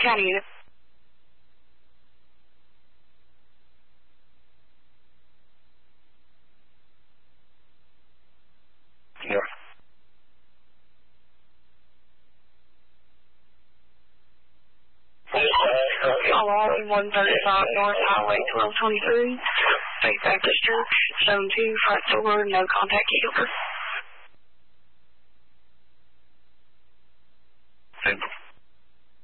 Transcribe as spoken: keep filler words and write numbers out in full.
County unit. Yeah. Along one thirty-five North Highway twelve twenty-three, Faith Baptist Church, zone two, front door, no contact key over. Thank you.